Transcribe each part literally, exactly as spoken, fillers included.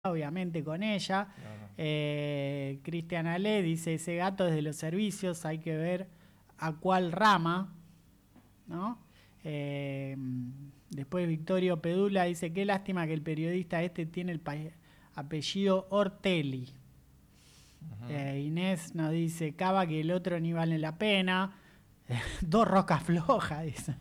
obviamente con ella. Claro. Eh, Cristian Ale dice, ese gato es de los servicios, hay que ver a cuál rama, ¿no? Eh, después Victorio Pedula dice, qué lástima que el periodista este tiene el apellido Ortelli. Uh-huh. eh, Inés nos dice, Cava que el otro ni vale la pena. Dos rocas flojas, dice.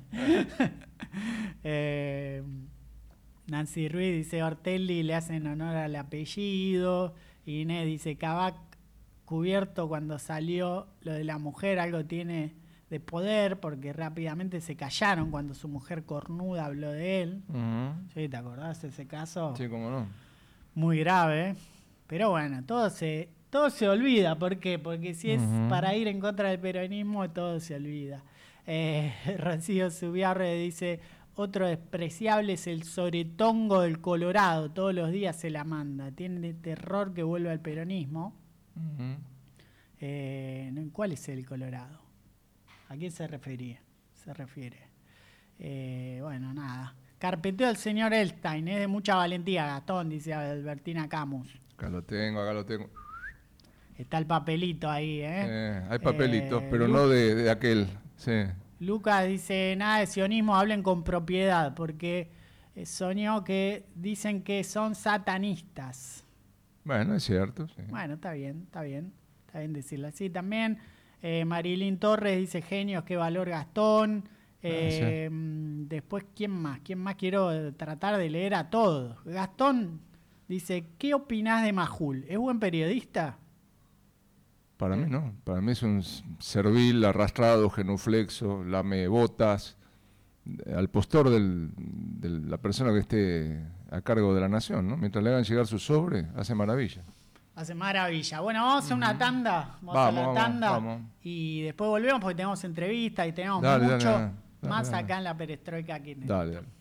eh, Nancy Ruiz dice, Ortelli le hacen honor al apellido. Inés dice, Cava cubierto cuando salió lo de la mujer, algo tiene de poder, porque rápidamente se callaron cuando su mujer cornuda habló de él. Uh-huh. ¿Sí? ¿Te acordás de ese caso? Sí, cómo no. Muy grave. Pero bueno, todo se, todo se olvida. ¿Por qué? Porque si es uh-huh. para ir en contra del peronismo, todo se olvida. Eh, Rocío Subiarre dice, otro despreciable es el soretongo del Colorado. Todos los días se la manda. Tiene terror que vuelva al peronismo. Uh-huh. eh, ¿Cuál es el Colorado? ¿A quién se refería? Se refiere. Eh, bueno, nada. Carpeteo al señor Elstein, es de mucha valentía, Gastón, dice Albertina Camus. Acá lo tengo, acá lo tengo. Está el papelito ahí, ¿eh? eh hay papelitos, eh, pero Lu- no de, de aquel. Sí. Lucas dice, nada de sionismo, hablen con propiedad, porque soñó que dicen que son satanistas. Bueno, es cierto. Sí. Bueno, está bien, está bien. Está bien decirlo así también. Eh, Marilyn Torres dice, genios, qué valor Gastón. Eh, ah, sí. Después, ¿quién más? ¿Quién más? Quiero tratar de leer a todos. Gastón dice, ¿qué opinás de Majul? ¿Es buen periodista? Para mí no. Para mí es un servil, arrastrado, genuflexo, lame botas, al postor del, de la persona que esté a cargo de la nación, ¿no? Mientras le hagan llegar su sobre, hace maravilla. Hace maravilla. Bueno, vamos a hacer una tanda. Vamos, vamos a la tanda. Vamos, vamos. Y después volvemos porque tenemos entrevistas y tenemos dale, mucho dale, dale, más dale, acá dale. en la perestroika. Aquí en dale, dale.